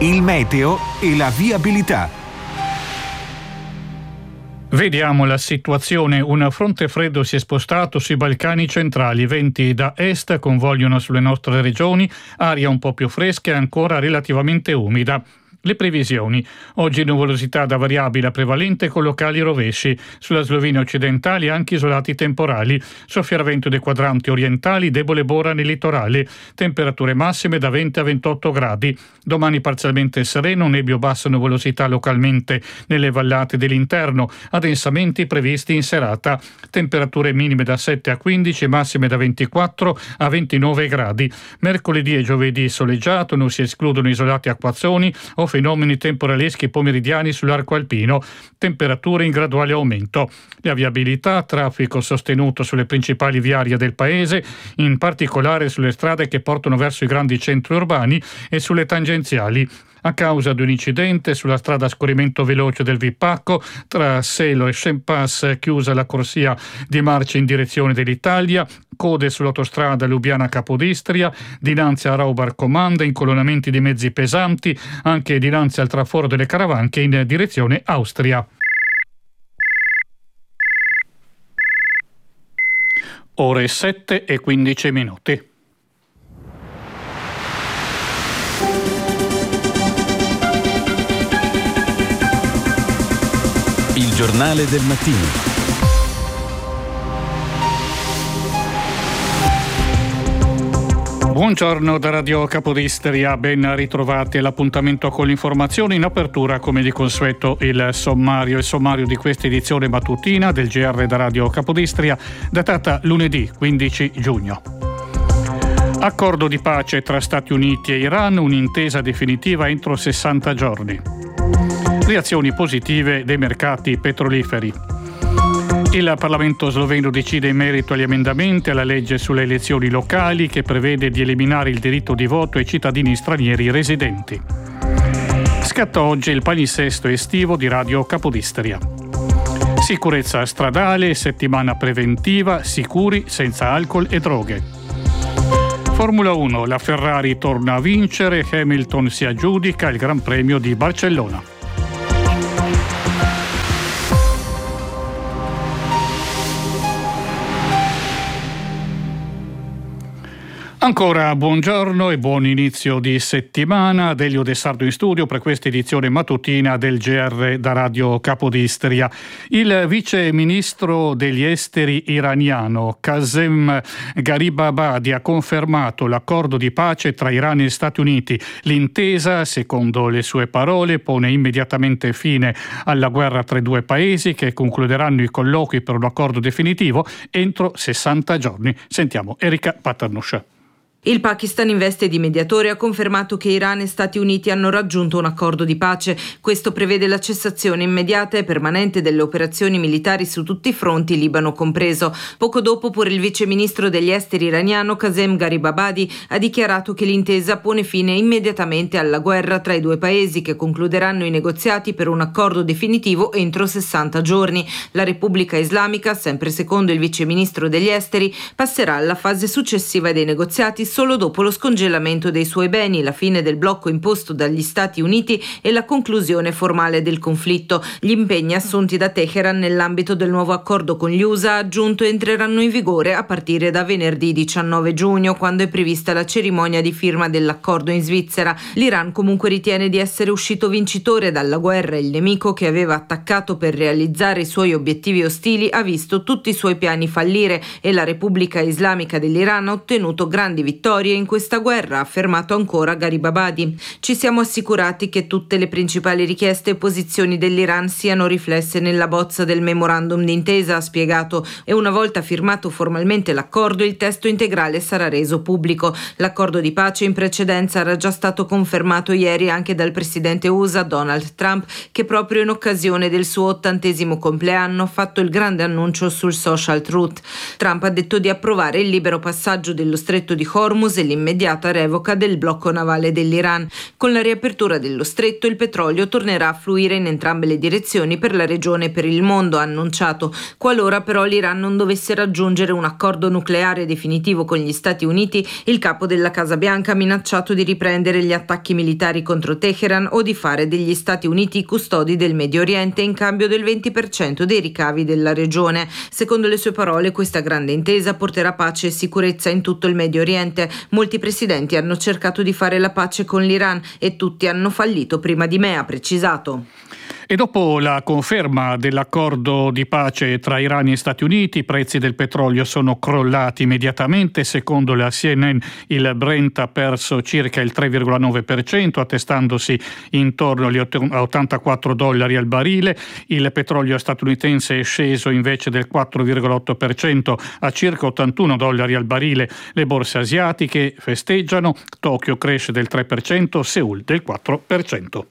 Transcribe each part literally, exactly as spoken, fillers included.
il meteo e la viabilità. Vediamo la situazione. Un fronte freddo si è spostato sui Balcani centrali, venti da est convogliano sulle nostre regioni, aria un po' più fresca e ancora relativamente umida. Le previsioni. Oggi nuvolosità da variabile a prevalente con locali rovesci. Sulla Slovenia occidentale anche isolati temporali. Soffierà vento dei quadranti orientali, debole bora nel litorale. Temperature massime da venti a ventotto gradi. Domani parzialmente sereno, nebbio bassa nuvolosità localmente nelle vallate dell'interno. Addensamenti previsti in serata. Temperature minime da sette a quindici, massime da ventiquattro a ventinove gradi. Mercoledì e giovedì soleggiato, non si escludono isolati acquazzoni o fenomeni temporaleschi pomeridiani sull'arco alpino, temperature in graduale aumento. La viabilità, traffico sostenuto sulle principali viarie del paese, in particolare sulle strade che portano verso i grandi centri urbani e sulle tangenziali. A causa di un incidente sulla strada a scorrimento veloce del Vipacco, tra Selo e Scempas, chiusa la corsia di marcia in direzione dell'Italia, code sull'autostrada Lubiana-Capodistria, dinanzi a Raubar Comanda, incolonnamenti di mezzi pesanti, anche dinanzi al traforo delle Caravanche in direzione Austria. Ore sette e quindici minuti. Il giornale del mattino. Buongiorno da Radio Capodistria, ben ritrovati all'appuntamento con l'informazione. In apertura, come di consueto, il sommario, il sommario di questa edizione mattutina del G R da Radio Capodistria, datata lunedì quindici giugno. Accordo di pace tra Stati Uniti e Iran, un'intesa definitiva entro sessanta giorni. Reazioni positive dei mercati petroliferi. Il Parlamento sloveno decide in merito agli emendamenti alla legge sulle elezioni locali che prevede di eliminare il diritto di voto ai cittadini stranieri residenti. Scatta oggi il palinsesto estivo di Radio Capodistria. Sicurezza stradale, settimana preventiva, sicuri, senza alcol e droghe. Formula uno, la Ferrari torna a vincere, Hamilton si aggiudica il Gran Premio di Barcellona. Ancora buongiorno e buon inizio di settimana. Delio De Sardo in studio per questa edizione mattutina del G R da Radio Capodistria. Il vice ministro degli esteri iraniano Kazem Garibabadi ha confermato l'accordo di pace tra Iran e Stati Uniti. L'intesa, secondo le sue parole, pone immediatamente fine alla guerra tra i due paesi che concluderanno i colloqui per un accordo definitivo entro sessanta giorni. Sentiamo Erika Paternosh. Il Pakistan in veste di mediatore ha confermato che Iran e Stati Uniti hanno raggiunto un accordo di pace. Questo prevede la cessazione immediata e permanente delle operazioni militari su tutti i fronti, Libano compreso. Poco dopo pure il vice ministro degli esteri iraniano Kazem Garibabadi ha dichiarato che l'intesa pone fine immediatamente alla guerra tra i due paesi che concluderanno i negoziati per un accordo definitivo entro sessanta giorni. La Repubblica Islamica, sempre secondo il vice ministro degli esteri, passerà alla fase successiva dei negoziati solo dopo lo scongelamento dei suoi beni, la fine del blocco imposto dagli Stati Uniti e la conclusione formale del conflitto. Gli impegni assunti da Teheran nell'ambito del nuovo accordo con gli U S A, aggiunto, entreranno in vigore a partire da venerdì diciannove giugno, quando è prevista la cerimonia di firma dell'accordo in Svizzera. L'Iran comunque ritiene di essere uscito vincitore dalla guerra e il nemico che aveva attaccato per realizzare i suoi obiettivi ostili ha visto tutti i suoi piani fallire e la Repubblica Islamica dell'Iran ha ottenuto grandi vittorie in questa guerra, ha affermato ancora Garibabadi. Ci siamo assicurati che tutte le principali richieste e posizioni dell'Iran siano riflesse nella bozza del memorandum d'intesa, ha spiegato, e una volta firmato formalmente l'accordo il testo integrale sarà reso pubblico. L'accordo di pace in precedenza era già stato confermato ieri anche dal presidente U S A Donald Trump, che proprio in occasione del suo ottantesimo compleanno ha fatto il grande annuncio sul social truth. Trump ha detto di approvare il libero passaggio dello stretto di Hormuz Hormuz e l'immediata revoca del blocco navale dell'Iran. Con la riapertura dello stretto il petrolio tornerà a fluire in entrambe le direzioni per la regione e per il mondo, ha annunciato. Qualora però l'Iran non dovesse raggiungere un accordo nucleare definitivo con gli Stati Uniti, il capo della Casa Bianca ha minacciato di riprendere gli attacchi militari contro Teheran o di fare degli Stati Uniti i custodi del Medio Oriente in cambio del venti per cento dei ricavi della regione. Secondo le sue parole, questa grande intesa porterà pace e sicurezza in tutto il Medio Oriente. Molti presidenti hanno cercato di fare la pace con l'Iran e tutti hanno fallito prima di me, ha precisato. E dopo la conferma dell'accordo di pace tra Iran e Stati Uniti, i prezzi del petrolio sono crollati immediatamente. Secondo la C N N il Brent ha perso circa il tre virgola nove per cento, attestandosi intorno agli ottantaquattro dollari al barile. Il petrolio statunitense è sceso invece del quattro virgola otto per cento a circa ottantuno dollari al barile. Le borse asiatiche festeggiano, Tokyo cresce del tre per cento, Seul del quattro per cento.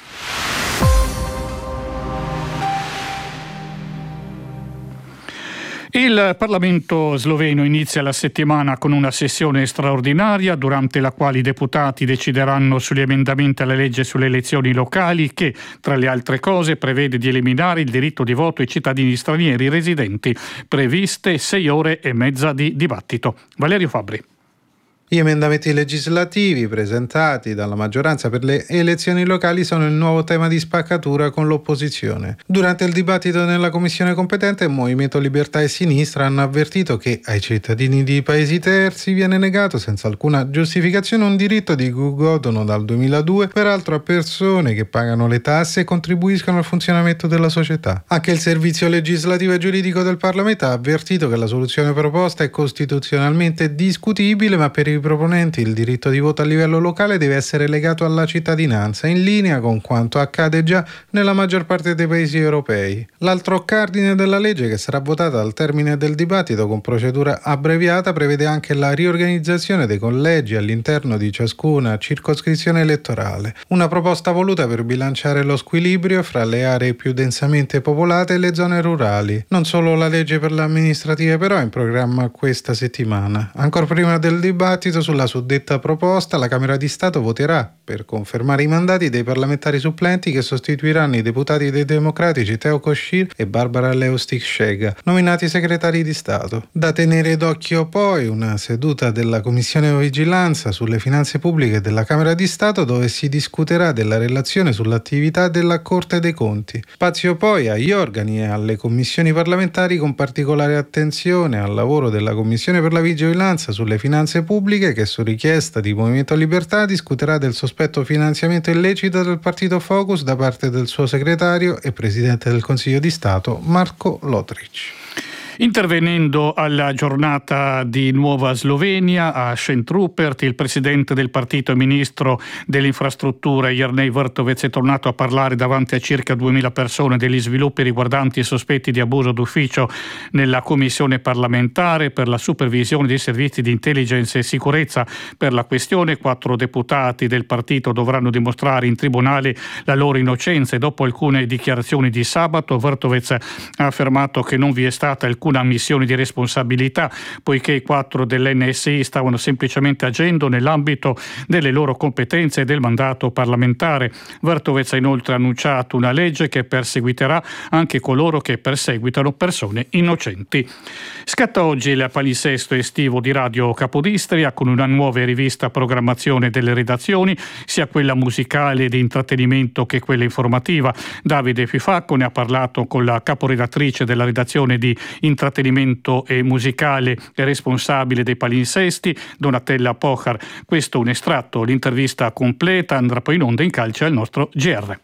Il Parlamento sloveno inizia la settimana con una sessione straordinaria durante la quale i deputati decideranno sugli emendamenti alla legge sulle elezioni locali che, tra le altre cose, prevede di eliminare il diritto di voto ai cittadini stranieri residenti. Previste sei ore e mezza di dibattito. Valerio Fabbri. Gli emendamenti legislativi presentati dalla maggioranza per le elezioni locali sono il nuovo tema di spaccatura con l'opposizione. Durante il dibattito nella commissione competente, il Movimento Libertà e Sinistra hanno avvertito che ai cittadini di paesi terzi viene negato senza alcuna giustificazione un diritto di cui godono dal duemiladue, peraltro a persone che pagano le tasse e contribuiscono al funzionamento della società. Anche il servizio legislativo e giuridico del Parlamento ha avvertito che la soluzione proposta è costituzionalmente discutibile, ma per i proponenti il diritto di voto a livello locale deve essere legato alla cittadinanza, in linea con quanto accade già nella maggior parte dei paesi europei. L'altro cardine della legge, che sarà votata al termine del dibattito con procedura abbreviata, prevede anche la riorganizzazione dei collegi all'interno di ciascuna circoscrizione elettorale, una proposta voluta per bilanciare lo squilibrio fra le aree più densamente popolate e le zone rurali. Non solo la legge per le amministrative però è in programma questa settimana. Ancora prima del dibattito sulla suddetta proposta, la Camera di Stato voterà per confermare i mandati dei parlamentari supplenti che sostituiranno i deputati dei democratici Teo Koshir e Barbara Leostic-Shega, nominati segretari di Stato. Da tenere d'occhio poi una seduta della Commissione Vigilanza sulle finanze pubbliche della Camera di Stato, dove si discuterà della relazione sull'attività della Corte dei Conti. Spazio poi agli organi e alle commissioni parlamentari, con particolare attenzione al lavoro della Commissione per la Vigilanza sulle finanze pubbliche, che su richiesta di Movimento Libertà discuterà del sospetto finanziamento illecito del partito Focus da parte del suo segretario e presidente del Consiglio di Stato Marko Lotric. Intervenendo alla giornata di Nuova Slovenia a Šentrupert, il presidente del partito e ministro delle infrastrutture Jernej Vrtovec è tornato a parlare davanti a circa duemila persone degli sviluppi riguardanti i sospetti di abuso d'ufficio nella commissione parlamentare per la supervisione dei servizi di intelligence e sicurezza. Per la questione, quattro deputati del partito dovranno dimostrare in tribunale la loro innocenza e dopo alcune dichiarazioni di sabato Vrtovec ha affermato che non vi è stata alcuna una ammissione di responsabilità, poiché i quattro dell'N S I stavano semplicemente agendo nell'ambito delle loro competenze e del mandato parlamentare. Vrtovec ha inoltre annunciato una legge che perseguiterà anche coloro che perseguitano persone innocenti. Scatta oggi il palinsesto estivo di Radio Capodistria con una nuova e rivista programmazione delle redazioni, sia quella musicale e di intrattenimento che quella informativa. Davide Fifacco ne ha parlato con la caporedattrice della redazione di intrattenimento e musicale e responsabile dei palinsesti, Donatella Pochar. Questo un estratto, l'intervista completa andrà poi in onda in calce al nostro G R.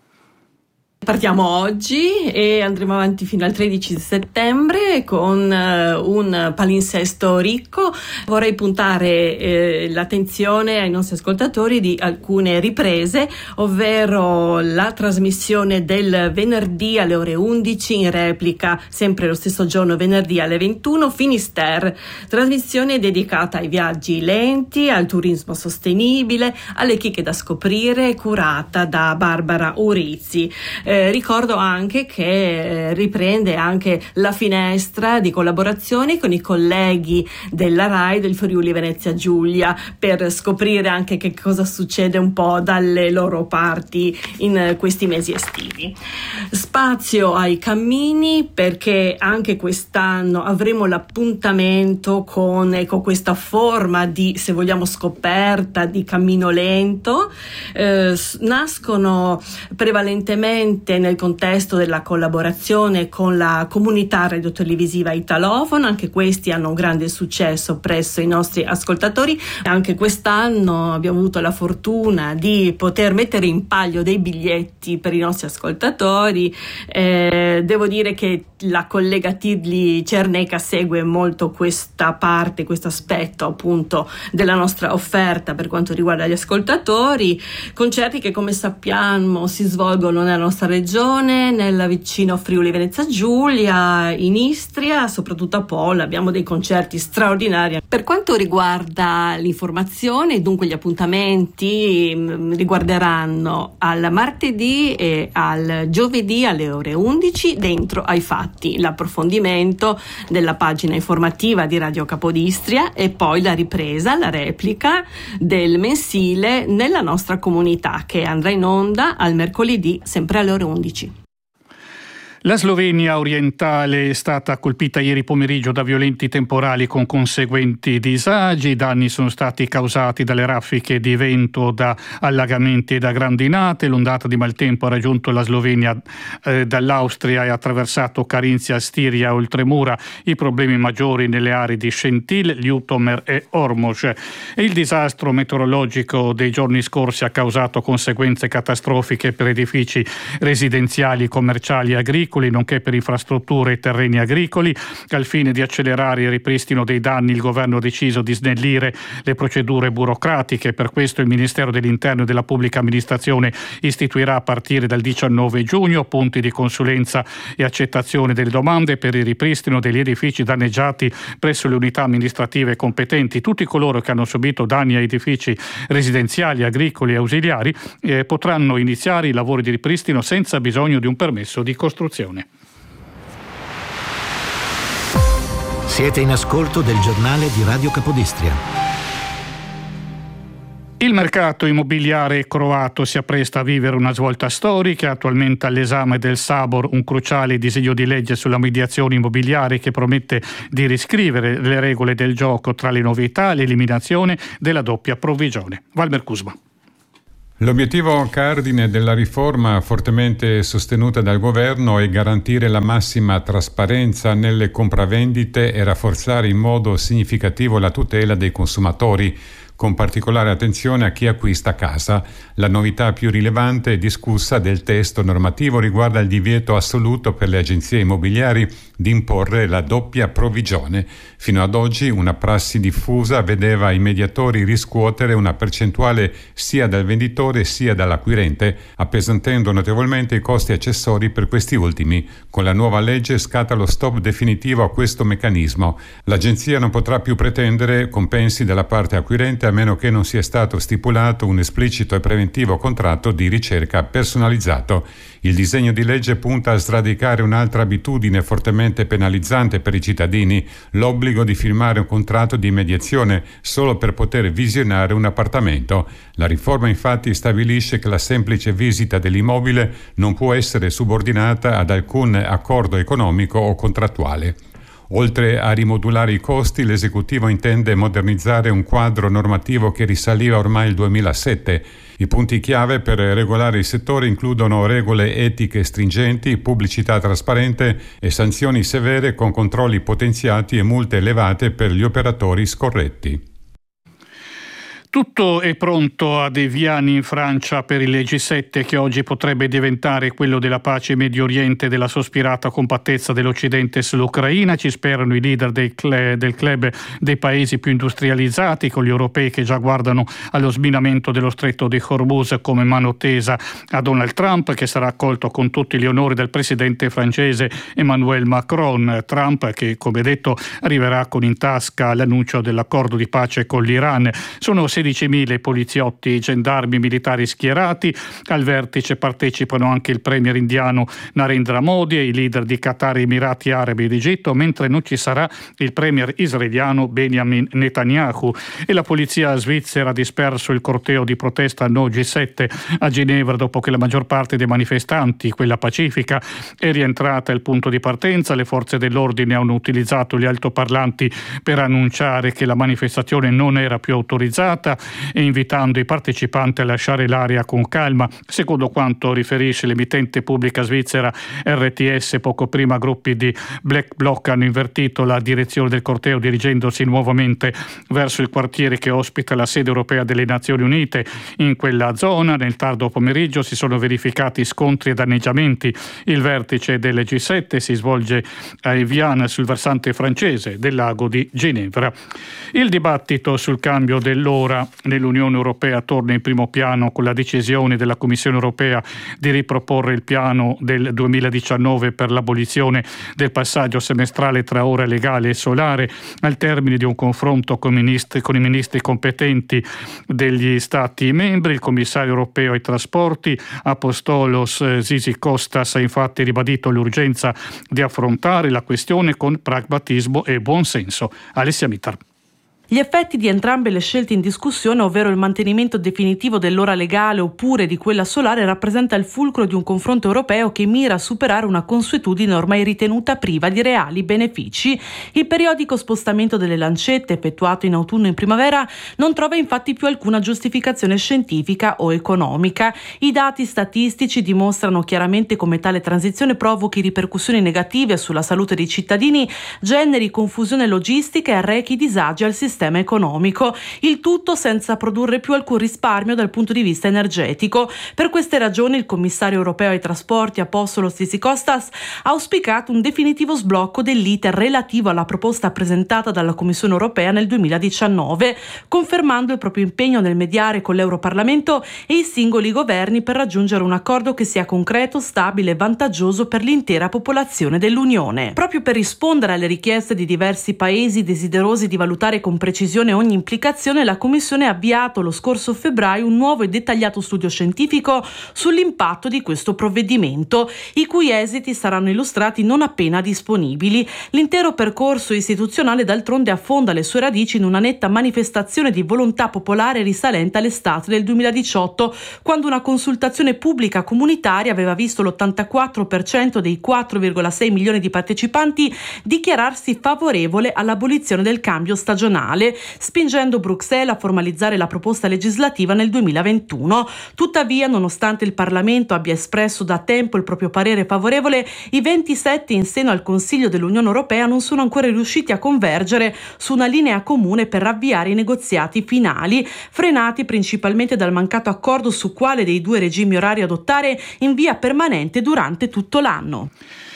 Partiamo oggi e andremo avanti fino al tredici settembre con uh, un palinsesto ricco. Vorrei puntare eh, l'attenzione ai nostri ascoltatori di alcune riprese, ovvero la trasmissione del venerdì alle ore undici, in replica sempre lo stesso giorno venerdì alle ventuno, Finisterre, trasmissione dedicata ai viaggi lenti, al turismo sostenibile, alle chicche da scoprire, curata da Barbara Urizzi. Eh, Eh, ricordo anche che eh, riprende anche la finestra di collaborazione con i colleghi della RAI del Friuli Venezia Giulia per scoprire anche che cosa succede un po' dalle loro parti in questi mesi estivi. Spazio ai cammini, perché anche quest'anno avremo l'appuntamento con ecco, questa forma di, se vogliamo, scoperta di cammino lento. Eh, nascono prevalentemente nel contesto della collaborazione con la comunità radiotelevisiva italofona, anche questi hanno un grande successo presso i nostri ascoltatori. Anche quest'anno abbiamo avuto la fortuna di poter mettere in palio dei biglietti per i nostri ascoltatori. Eh, devo dire che la collega Tidli Cerneca segue molto questa parte, questo aspetto appunto della nostra offerta per quanto riguarda gli ascoltatori. Concerti che, come sappiamo, si svolgono nella nostra regione, nel vicino Friuli Venezia Giulia, in Istria, soprattutto a Pola. Abbiamo dei concerti straordinari. Per quanto riguarda l'informazione, dunque gli appuntamenti mh, riguarderanno al martedì e al giovedì alle ore undici dentro ai fatti, l'approfondimento della pagina informativa di Radio Capodistria e poi la ripresa, la replica del mensile nella nostra comunità, che andrà in onda al mercoledì sempre alle ore undici. La Slovenia orientale è stata colpita ieri pomeriggio da violenti temporali con conseguenti disagi. I danni sono stati causati dalle raffiche di vento, da allagamenti e da grandinate. L'ondata di maltempo ha raggiunto la Slovenia eh, dall'Austria e ha attraversato Carinzia, Stiria, Oltremura. I problemi maggiori nelle aree di Schentil, Ljutomer e Ormož. E il disastro meteorologico dei giorni scorsi ha causato conseguenze catastrofiche per edifici residenziali, commerciali e agricoli, nonché per infrastrutture e terreni agricoli. Al fine di accelerare il ripristino dei danni, il governo ha deciso di snellire le procedure burocratiche. Per questo il Ministero dell'Interno e della Pubblica Amministrazione istituirà a partire dal diciannove giugno punti di consulenza e accettazione delle domande per il ripristino degli edifici danneggiati presso le unità amministrative competenti. Tutti coloro che hanno subito danni a edifici residenziali, agricoli e ausiliari eh, potranno iniziare i lavori di ripristino senza bisogno di un permesso di costruzione. Siete in ascolto del giornale di Radio Capodistria. Il mercato immobiliare croato si appresta a vivere una svolta storica. Attualmente all'esame del Sabor un cruciale disegno di legge sulla mediazione immobiliare che promette di riscrivere le regole del gioco. Tra le novità, l'eliminazione della doppia provvigione. Valmer Kuzma. L'obiettivo cardine della riforma, fortemente sostenuta dal governo, è garantire la massima trasparenza nelle compravendite e rafforzare in modo significativo la tutela dei consumatori, con particolare attenzione a chi acquista casa. La novità più rilevante e discussa del testo normativo riguarda il divieto assoluto per le agenzie immobiliari di imporre la doppia provvigione. Fino ad oggi una prassi diffusa vedeva i mediatori riscuotere una percentuale sia dal venditore sia dall'acquirente, appesantendo notevolmente i costi accessori per questi ultimi. Con la nuova legge scatta lo stop definitivo a questo meccanismo. L'agenzia non potrà più pretendere compensi dalla parte acquirente a meno che non sia stato stipulato un esplicito e preventivo contratto di ricerca personalizzato. Il disegno di legge punta a sradicare un'altra abitudine fortemente penalizzante per i cittadini, l'obbligo di firmare un contratto di mediazione solo per poter visionare un appartamento. La riforma infatti stabilisce che la semplice visita dell'immobile non può essere subordinata ad alcun accordo economico o contrattuale. Oltre a rimodulare i costi, l'esecutivo intende modernizzare un quadro normativo che risaliva ormai al duemilasette. I punti chiave per regolare il settore includono regole etiche stringenti, pubblicità trasparente e sanzioni severe con controlli potenziati e multe elevate per gli operatori scorretti. Tutto è pronto ad Eviani in Francia per il G sette che oggi potrebbe diventare quello della pace in Medio Oriente e della sospirata compattezza dell'Occidente sull'Ucraina. Ci sperano i leader del club, del club dei paesi più industrializzati, con gli europei che già guardano allo sminamento dello stretto di Hormuz come mano tesa a Donald Trump, che sarà accolto con tutti gli onori dal presidente francese Emmanuel Macron. Trump che, come detto, arriverà con in tasca l'annuncio dell'accordo di pace con l'Iran. Sono sedicimila poliziotti, gendarmi, militari schierati. Al vertice partecipano anche il premier indiano Narendra Modi e i leader di Qatar, Emirati Arabi ed Egitto, mentre non ci sarà il premier israeliano Benjamin Netanyahu. E la polizia svizzera ha disperso il corteo di protesta No G sette a Ginevra dopo che la maggior parte dei manifestanti, quella pacifica, è rientrata al punto di partenza. Le forze dell'ordine hanno utilizzato gli altoparlanti per annunciare che la manifestazione non era più autorizzata e invitando i partecipanti a lasciare l'area con calma. Secondo quanto riferisce l'emittente pubblica svizzera R T S, poco prima gruppi di Black Bloc hanno invertito la direzione del corteo dirigendosi nuovamente verso il quartiere che ospita la sede europea delle Nazioni Unite. In quella zona nel tardo pomeriggio si sono verificati scontri e danneggiamenti. Il vertice del G sette si svolge a Evian sul versante francese del lago di Ginevra. Il dibattito sul cambio dell'ora nell'Unione Europea torna in primo piano con la decisione della Commissione Europea di riproporre il piano del duemiladiciannove per l'abolizione del passaggio semestrale tra ora legale e solare, al termine di un confronto con, ministri, con i ministri competenti degli Stati membri. Il commissario europeo ai trasporti Apostolos Zizi-Kostas ha infatti ribadito l'urgenza di affrontare la questione con pragmatismo e buonsenso. Alessia Mitar. Gli effetti di entrambe le scelte in discussione, ovvero il mantenimento definitivo dell'ora legale oppure di quella solare, rappresenta il fulcro di un confronto europeo che mira a superare una consuetudine ormai ritenuta priva di reali benefici. Il periodico spostamento delle lancette, effettuato in autunno e in primavera, non trova infatti più alcuna giustificazione scientifica o economica. I dati statistici dimostrano chiaramente come tale transizione provochi ripercussioni negative sulla salute dei cittadini, generi confusione logistica e arrechi disagi al sistema economico, il tutto senza produrre più alcun risparmio dal punto di vista energetico. Per queste ragioni il commissario europeo ai trasporti Apostolos Zizi-Kostas ha auspicato un definitivo sblocco dell'iter relativo alla proposta presentata dalla Commissione europea nel duemiladiciannove, confermando il proprio impegno nel mediare con l'Europarlamento e i singoli governi per raggiungere un accordo che sia concreto, stabile e vantaggioso per l'intera popolazione dell'Unione. Proprio per rispondere alle richieste di diversi paesi desiderosi di valutare con precisione ogni implicazione, la Commissione ha avviato lo scorso febbraio un nuovo e dettagliato studio scientifico sull'impatto di questo provvedimento, i cui esiti saranno illustrati non appena disponibili. L'intero percorso istituzionale d'altronde affonda le sue radici in una netta manifestazione di volontà popolare risalente all'estate del duemiladiciotto, quando una consultazione pubblica comunitaria aveva visto l'ottantaquattro per cento dei quattro virgola sei milioni di partecipanti dichiararsi favorevole all'abolizione del cambio stagionale, spingendo Bruxelles a formalizzare la proposta legislativa nel duemilaventuno. Tuttavia, nonostante il Parlamento abbia espresso da tempo il proprio parere favorevole, i ventisette in seno al Consiglio dell'Unione Europea non sono ancora riusciti a convergere su una linea comune per avviare i negoziati finali, frenati principalmente dal mancato accordo su quale dei due regimi orari adottare in via permanente durante tutto l'anno.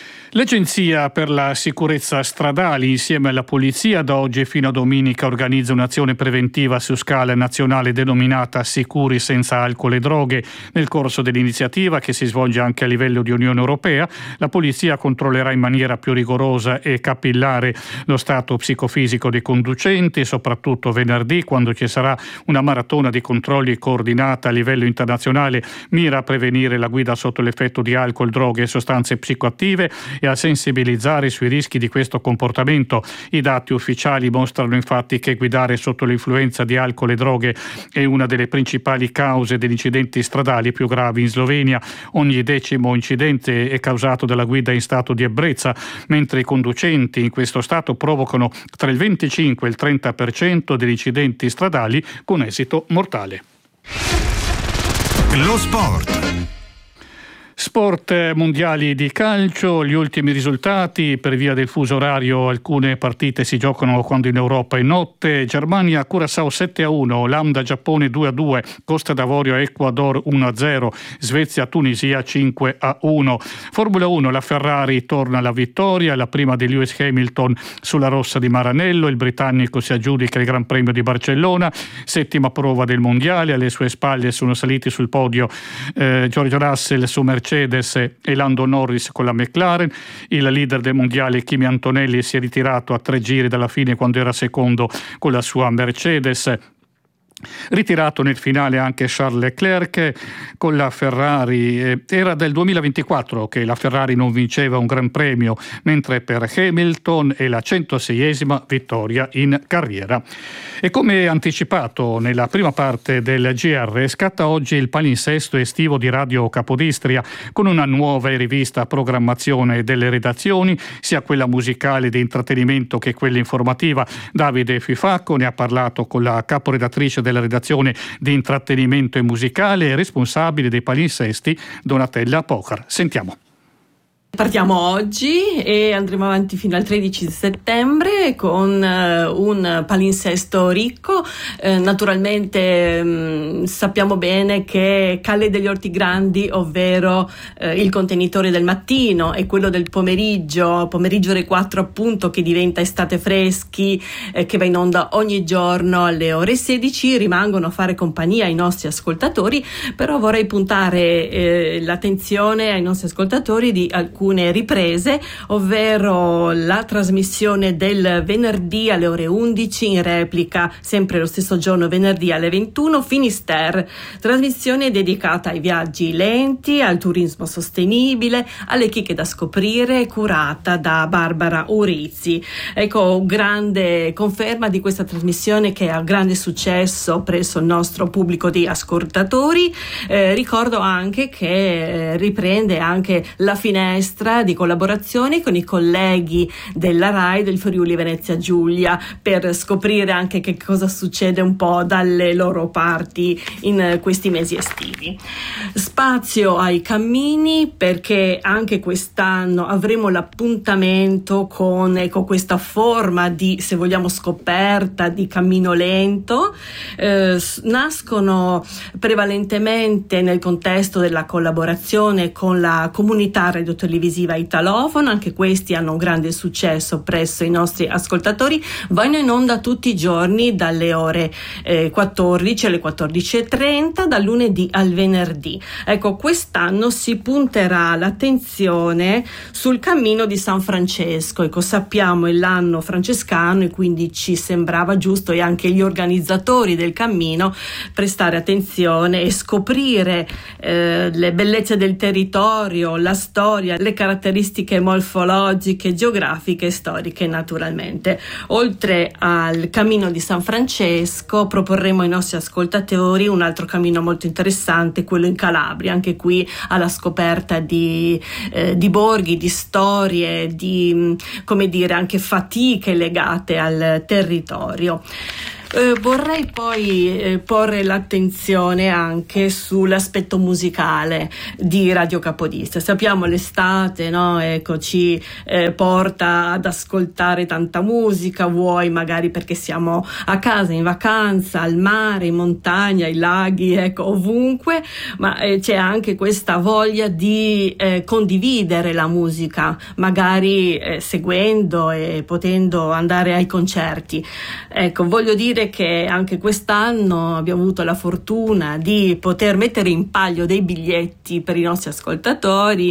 L'Agenzia per la sicurezza stradale, insieme alla Polizia, da oggi fino a domenica organizza un'azione preventiva su scala nazionale denominata Sicuri senza alcol e droghe. Nel corso dell'iniziativa, che si svolge anche a livello di Unione Europea, la Polizia controllerà in maniera più rigorosa e capillare lo stato psicofisico dei conducenti, soprattutto venerdì, quando ci sarà una maratona di controlli coordinata a livello internazionale, mira a prevenire la guida sotto l'effetto di alcol, droghe e sostanze psicoattive e a sensibilizzare sui rischi di questo comportamento. I dati ufficiali mostrano infatti che guidare sotto l'influenza di alcol e droghe è una delle principali cause degli incidenti stradali più gravi in Slovenia. Ogni decimo incidente è causato dalla guida in stato di ebbrezza, mentre i conducenti in questo stato provocano tra il venticinque e il trenta per cento degli incidenti stradali con esito mortale. Lo sport. Sport mondiali di calcio, gli ultimi risultati: per via del fuso orario alcune partite si giocano quando in Europa è notte. Germania Curaçao sette a uno, Lambda Giappone due a due, Costa d'Avorio Ecuador uno a zero, Svezia Tunisia cinque a uno. Formula uno, la Ferrari torna alla vittoria, la prima di Lewis Hamilton sulla rossa di Maranello, il britannico si aggiudica il Gran Premio di Barcellona, settima prova del mondiale, alle sue spalle sono saliti sul podio eh, George Russell su Mercedes e Lando Norris con la McLaren. Il leader del mondiale Kimi Antonelli si è ritirato a tre giri dalla fine quando era secondo con la sua Mercedes. Ritirato nel finale anche Charles Leclerc con la Ferrari. Era del duemilaventiquattro che la Ferrari non vinceva un Gran Premio, mentre per Hamilton è la centoseiesima vittoria in carriera. E come anticipato nella prima parte del G R, scatta oggi il palinsesto estivo di Radio Capodistria con una nuova e rivista programmazione delle redazioni, sia quella musicale di intrattenimento che quella informativa. Davide Fifacco ne ha parlato con la caporedattrice della redazione di intrattenimento e musicale e responsabile dei palinsesti, Donatella Pocar. Sentiamo. Partiamo oggi e andremo avanti fino al tredici settembre con uh, un palinsesto ricco. Uh, naturalmente um, sappiamo bene che Calle degli Orti Grandi, ovvero uh, il contenitore del mattino, e quello del pomeriggio, pomeriggio ore quattro appunto, che diventa Estate Freschi, eh, che va in onda ogni giorno alle ore sedici, rimangono a fare compagnia ai nostri ascoltatori. Però vorrei puntare eh, l'attenzione ai nostri ascoltatori di alcuni riprese, ovvero la trasmissione del venerdì alle ore undici, in replica sempre lo stesso giorno venerdì alle ventuno, Finisterre, trasmissione dedicata ai viaggi lenti, al turismo sostenibile, alle chicche da scoprire, curata da Barbara Urizzi. Ecco, grande conferma di questa trasmissione che ha grande successo presso il nostro pubblico di ascoltatori. Eh, ricordo anche che eh, riprende anche la finestra di collaborazione con i colleghi della RAI del Friuli Venezia Giulia, per scoprire anche che cosa succede un po' dalle loro parti in questi mesi estivi. Spazio ai cammini, perché anche quest'anno avremo l'appuntamento con ecco, questa forma di, se vogliamo, scoperta di cammino lento. Eh, nascono prevalentemente nel contesto della collaborazione con la comunità radiotelevisiva italofona. Anche questi hanno un grande successo presso i nostri ascoltatori. Vanno in onda tutti i giorni dalle ore eh, quattordici alle quattordici e trenta, dal lunedì al venerdì. Ecco, quest'anno si punterà l'attenzione sul cammino di San Francesco. Ecco, sappiamo è l'anno francescano e quindi ci sembrava giusto, e anche gli organizzatori del cammino, prestare attenzione e scoprire eh, le bellezze del territorio, la storia, le caratteristiche morfologiche, geografiche e storiche naturalmente. Oltre al cammino di San Francesco proporremo ai nostri ascoltatori un altro cammino molto interessante, quello in Calabria, anche qui alla scoperta di, eh, di borghi, di storie, di, come dire, anche fatiche legate al territorio. Eh, vorrei poi eh, porre l'attenzione anche sull'aspetto musicale di Radio Capodistria. Sappiamo l'estate, no? Ecco, ci eh, porta ad ascoltare tanta musica, vuoi magari perché siamo a casa, in vacanza, al mare, in montagna, ai laghi, ecco, ovunque, ma eh, c'è anche questa voglia di eh, condividere la musica, magari eh, seguendo e potendo andare ai concerti. Ecco, voglio dire che anche quest'anno abbiamo avuto la fortuna di poter mettere in palio dei biglietti per i nostri ascoltatori.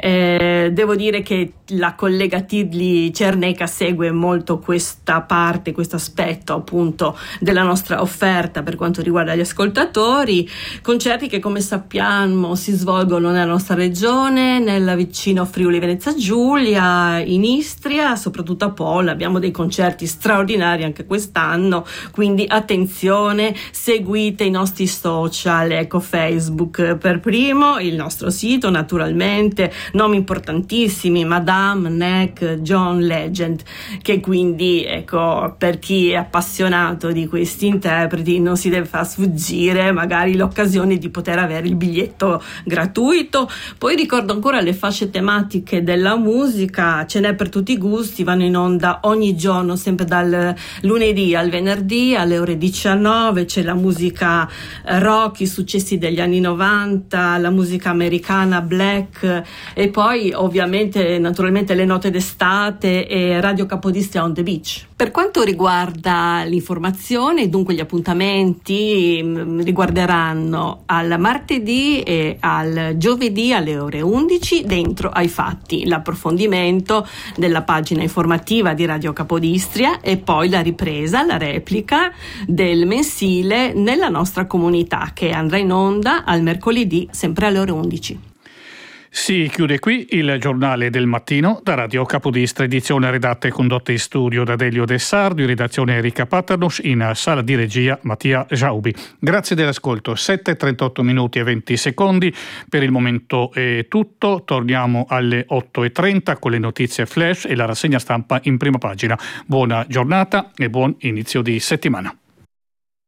Eh, devo dire che la collega Tidli Cerneca segue molto questa parte, questo aspetto appunto della nostra offerta per quanto riguarda gli ascoltatori. Concerti che, come sappiamo, si svolgono nella nostra regione, nel vicino Friuli Venezia Giulia, in Istria, soprattutto a Pola. Abbiamo dei concerti straordinari anche quest'anno, quindi attenzione, seguite i nostri social, ecco, Facebook per primo, il nostro sito naturalmente, nomi importantissimi, Madame, Neck, John Legend, che quindi, ecco, per chi è appassionato di questi interpreti non si deve far sfuggire magari l'occasione di poter avere il biglietto gratuito. Poi ricordo ancora le fasce tematiche della musica, ce n'è per tutti i gusti, vanno in onda ogni giorno, sempre dal lunedì al venerdì alle ore diciannove. C'è la musica rock, i successi degli anni novanta, la musica americana black, e poi ovviamente naturalmente le note d'estate e Radio Capodistria on the Beach. Per quanto riguarda l'informazione, dunque gli appuntamenti mh, riguarderanno al martedì e al giovedì alle ore undici dentro ai fatti, l'approfondimento della pagina informativa di Radio Capodistria e poi la ripresa, la replica del mensile Nella nostra comunità, che andrà in onda al mercoledì sempre alle ore undici. Si chiude qui il giornale del mattino da Radio Capodistria, edizione redatta e condotta in studio da Delio De Sardo, in redazione Erika Paternos, in sala di regia Mattia Giaubi. Grazie dell'ascolto, sette e trentotto minuti e venti secondi, per il momento è tutto, torniamo alle otto e trenta con le notizie flash e la rassegna stampa in prima pagina. Buona giornata e buon inizio di settimana.